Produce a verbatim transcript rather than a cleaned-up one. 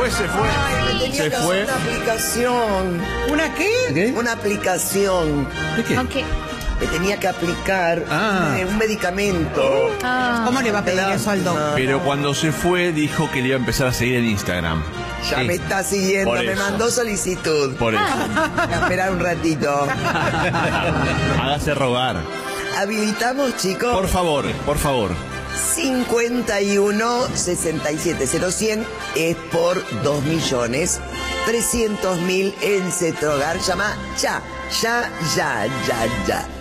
después se fue. Ay, me tenía Se que fue. hacer una aplicación. ¿Una qué? ¿Qué? Una aplicación. ¿De qué? Aunque, Me tenía que aplicar Ah. eh, un medicamento. ah, ¿Cómo le va a pedir Claro. eso al doctor? Pero cuando se fue dijo que le iba a empezar a seguir en Instagram. Ya Sí. me está siguiendo, Por me eso. mandó solicitud. Por eso. Voy a esperar un ratito. Hágase rogar. Habilitamos, chicos. Por favor, por favor. cincuenta y uno sesenta y siete cero cien es por dos millones trescientos mil en Cetrogar. Llama ya, ya, ya, ya, ya.